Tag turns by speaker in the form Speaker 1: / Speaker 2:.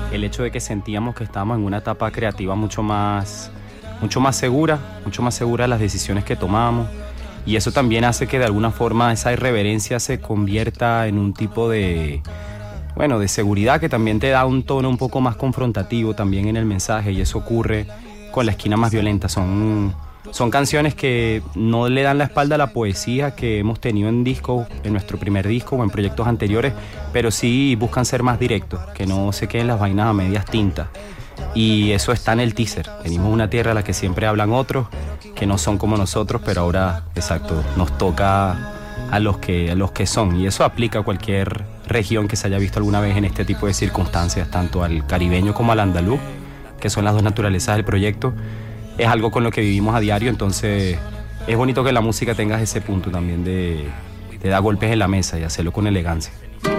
Speaker 1: el hecho de que sentíamos que estábamos en una etapa creativa mucho más segura de las decisiones que tomábamos. Y eso también hace que de alguna forma esa irreverencia se convierta en un tipo de seguridad que también te da un tono un poco más confrontativo también en el mensaje, y eso ocurre con La Esquina Más Violenta. Son canciones que no le dan la espalda a la poesía que hemos tenido en nuestro primer disco o en proyectos anteriores, pero sí buscan ser más directos, que no se queden las vainas a medias tintas. Y eso está en el teaser. Venimos a una tierra a la que siempre hablan otros, que no son como nosotros, pero ahora, exacto, nos toca a los que son. Y eso aplica a cualquier región que se haya visto alguna vez en este tipo de circunstancias, tanto al caribeño como al andaluz, que son las dos naturalezas del proyecto. Es algo con lo que vivimos a diario, entonces es bonito que la música tenga ese punto también de dar golpes en la mesa y hacerlo con elegancia.